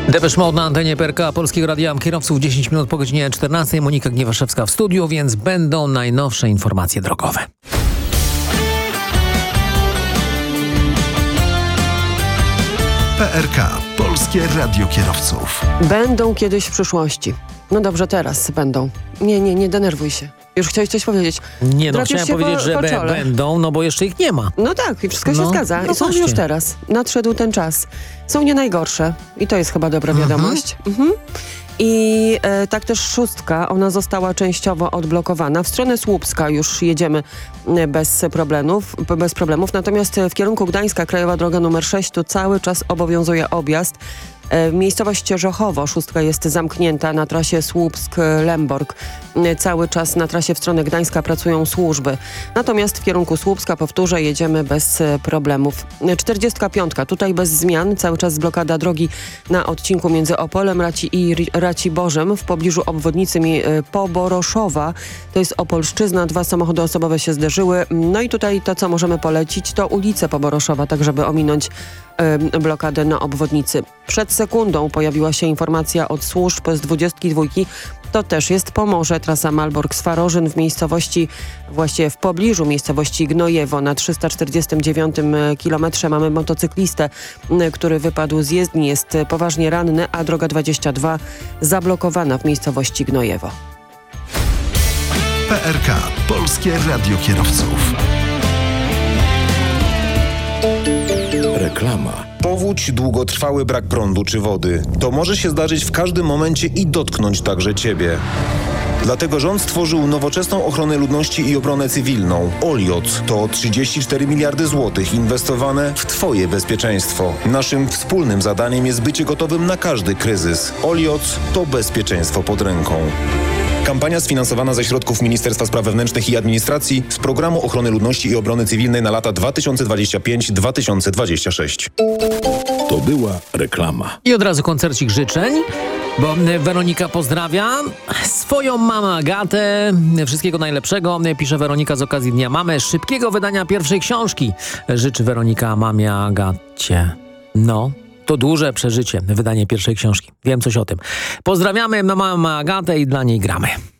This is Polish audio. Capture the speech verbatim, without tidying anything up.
Depeche Mode na antenie P R K Polskiego Radia Kierowców, dziesięć minut po godzinie czternastej. Monika Gniewaszewska w studiu, więc będą najnowsze informacje drogowe. P R K Polskie Radio Kierowców. Będą kiedyś w przyszłości. No dobrze, teraz będą. Nie, nie, nie denerwuj się. Już chciałeś coś powiedzieć. Nie no, Drapiesz chciałem się powiedzieć, po, że po be, czole. będą, no bo jeszcze ich nie ma. No tak, i wszystko No, się zgadza. no I są właśnie. już teraz. Nadszedł ten czas. Są nie najgorsze. I to jest chyba dobra Mhm. wiadomość. Mhm. I e, tak też szóstka, ona została częściowo odblokowana. W stronę Słupska już jedziemy e, bez problemów, b- bez problemów. Natomiast e, w kierunku Gdańska, krajowa droga numer sześć, tu cały czas obowiązuje objazd. E, Miejscowość Cierzochowo, szóstka jest zamknięta na trasie Słupsk-Lemborg. E, Cały czas na trasie w stronę Gdańska pracują służby. Natomiast w kierunku Słupska, powtórzę, jedziemy bez e, problemów. E, czterdziestka piątka, tutaj bez zmian, cały czas blokada drogi na odcinku między Opolem Raci i Ri- Raciborzem w pobliżu obwodnicy mi- e, Poboroszowa. To jest Opolszczyzna, dwa samochody osobowe się zderzyły. No i tutaj to, co możemy polecić, to ulicę Poboroszowa, tak żeby ominąć e, blokadę na obwodnicy. Przed sekundą pojawiła się informacja od służb z dwudziestki dwójki. To też jest Pomorze, trasa Malbork-Swarożyn w miejscowości, właściwie w pobliżu miejscowości Gnojewo. Na trzysta czterdziestym dziewiątym kilometrze mamy motocyklistę, m, który wypadł z jezdni, jest poważnie ranny, a droga dwadzieścia dwa zablokowana w miejscowości Gnojewo. P R K Polskie Radio Kierowców. Reklama. Powódź, długotrwały brak prądu czy wody. To może się zdarzyć w każdym momencie i dotknąć także Ciebie. Dlatego rząd stworzył nowoczesną ochronę ludności i obronę cywilną. Oliot to trzydzieści cztery miliardy złotych inwestowane w Twoje bezpieczeństwo. Naszym wspólnym zadaniem jest bycie gotowym na każdy kryzys. Oliot to bezpieczeństwo pod ręką. Kampania sfinansowana ze środków Ministerstwa Spraw Wewnętrznych i Administracji z Programu Ochrony Ludności i Obrony Cywilnej na lata dwa tysiące dwudziesty piąty do dwa tysiące dwudziestego szóstego. To była reklama. I od razu koncercik życzeń, bo Weronika pozdrawia swoją mamę Agatę. Wszystkiego najlepszego, pisze Weronika z okazji Dnia Mamy. Szybkiego wydania pierwszej książki życzy Weronika mamie Agacie. No, to duże przeżycie, wydanie pierwszej książki. Wiem coś o tym. Pozdrawiamy mamę Agatę i dla niej gramy.